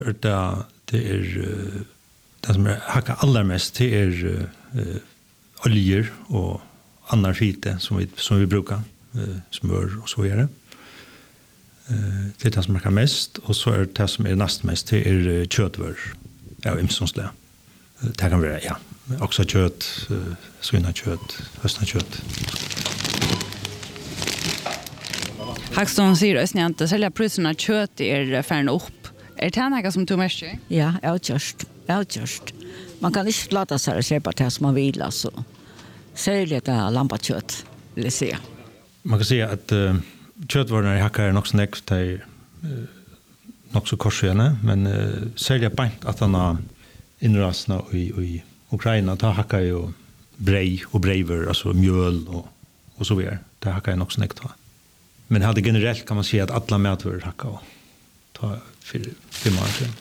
Det som hackar allra mest det är oljor och annan fite som vi brukar smör och så vidare. Det är det som hackar mest och så är det som är näst mest det är köttvör. Ja, imsonsle. Det kan vara också kött, svinnakött, höstnakött. Hackstone säger att ni inte säljer priserna kött är färn upp. Är det något som du mest? Ja, just. Man kan inte låta sig att köpa det som man vill alltså. Särskilt lampakött vill jag säga. Man kan säga att köttvarorna i hackar är också näkt nog så korsjene, men särskilt bänt att han har inrasna i Ukraina tar hackar ju brej och brever, alltså mjöl och så vidare. Det hackar är nog så näkt. Men hade generellt kan man säga att alla matvaror hackar och ta 5 år sedan.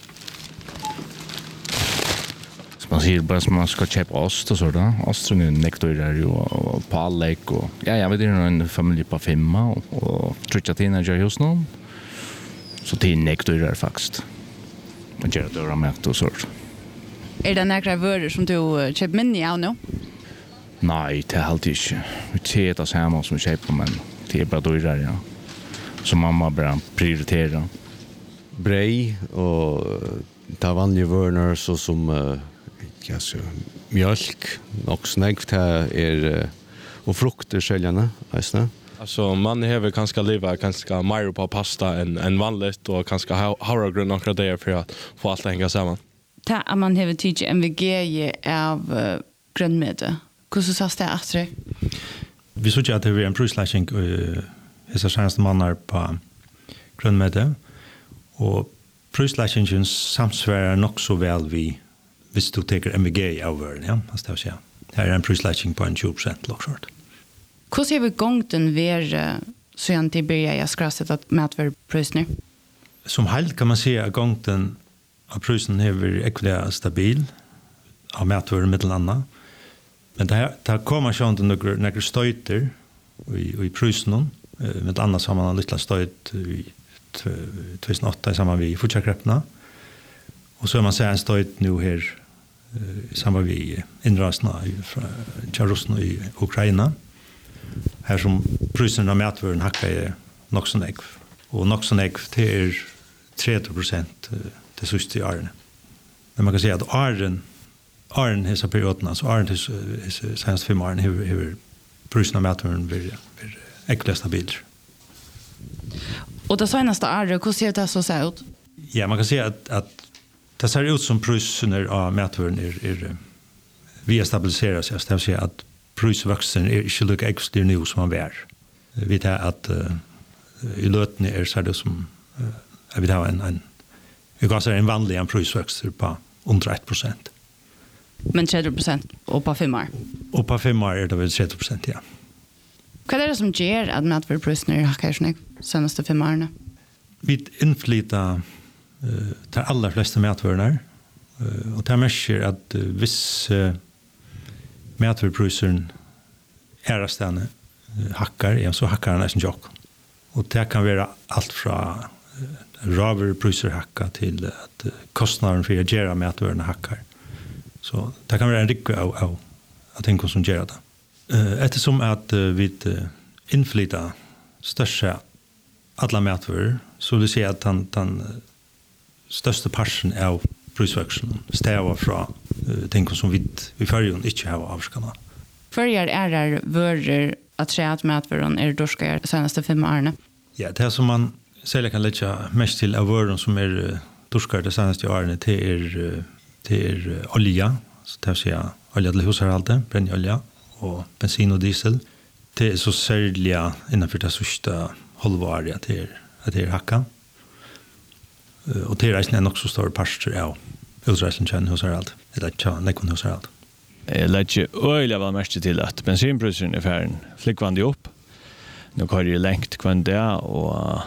Man säger bara som man ska köpa ost och sådär. Osten är nektorer och pallek och jag vet inte en familj på 5 och trutcha teenager hos någon. Så det är nektorer faktiskt. Man gör det med och sånt. Är det några varor som du köper minni av nu? Nej, det är alltid inte. Vi ser det samma som vi köper, men det är bara dyrare, ja. Så mamma bara prioriterar. Brej och ta vanliga varor så som mjölk, och snäggt här är och frukter säljarna, alltså. Alltså man behöver kanske leva ganska mer på pasta än vanligt och kanske havregryn några dagar för att få allt att hänga samman. Ta att man behöver tycka MVG av grönmedel. Hur så sast det efter? Vi såg att det var en prisläsning hos senaste månader på grönmedel och prisläsningen samsvarar nog så väl vi hvis du tar MVG av världen, ja, måste jag säga. Här är en prisläsning på en 20% lockshort. Hur ser vi gången ver så jag inte börjar jag skrasset att mätver priser? Som helst kan man säga att gången av prisen är ekviliga stabil av mätver mittel annat. Men det kommer sjön till några stöjter i prisen med annat har man en liten stöjt i 2008 i samband med fortsattkrepparna. Och så man säger en stöjt nu här i samband med inrasna från Ryssland i Ukraina. Här som prisen av mätvaran hackar är nog så nägg. Och nog så nägg till 30% det sista i åren. Men man kan säga att åren hessa perioderna, så åren till senaste 5 åren hur prisen av mätvaran blir äckliga stabilt. Och det senaste året, hur ser det så ut? Ja, man kan säga att det ser ut som priserna av mätvaran är via stabiliseras. Jag vill säga att prisväxten är inte lika extra nu som man är. Vi tar att i löten är så det som vi har en vanlig prisväxt på under 1%. Men 30% och på 5 år? Och på 5 år är det väl 30%, ja. Vad är det som ger att mätvarpriserna hackar så senaste 5 åren? Vi inflytar tar allra flesta mätvarorna och det märker att viss mätvarpriser ärastane hackar, så hackar han nästan jock. Och det kan vara allt från raverpriser hacka till att kostnaden för att göra mätvarorna hackar. Så det kan vara en riktig av att tänka som gör det. Eftersom att vi inflytar största alla mätvaror så vill säga att den största parten av prisväxten stävar från tänker som vi förrjun inte har avskanat. Förjar är vörder att säga att mätvaran är dorskar senaste 5 åren? Ja, det som man sälja kan lägga mest till av vörden som är dorskar det senaste åren det är olja, så det vill säga olja till hushållshalten, brännolja och bensin och diesel. Det är så särliga innanför det sista halvåret att det är hacka. Och det är också stor parster av utreisningen hos Harald. Eller tja, nekon hos Harald. Jag lägger öjliga väl mest till att bensinpriserna är färden flickvande upp. Nu har jag längt kvann det och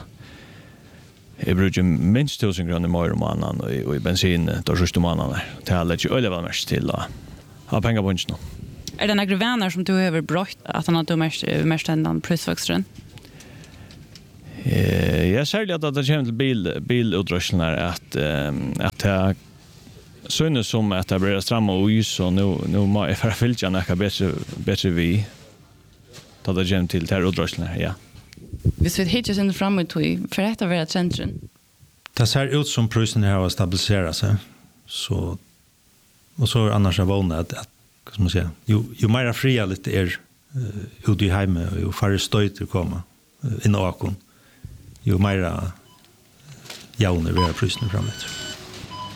jag brukar minst 1000 kronor mer om annan och i bensin då första månaden. Det har lägger öjliga väl mest till att ha pengar på inte. Är det några vänner som du har brott att han har mest än den prisväxten? Jag säger att det kommer till bilutrustningar att det synes som att det blir stramma och is och nu må jag för fylja några bättre vi ta det kommer till där utrustningar, ja. Hvis vi hittar sen framåt för detta vara centrum. Det ser ut som prisen har stabiliserat sig. Så och så annars är vanligt att vad ska man säga, ju mer fria lite ute i hemmet och ju färre stöter komma in och akon. Ju mer jauner vi har prisen framåt.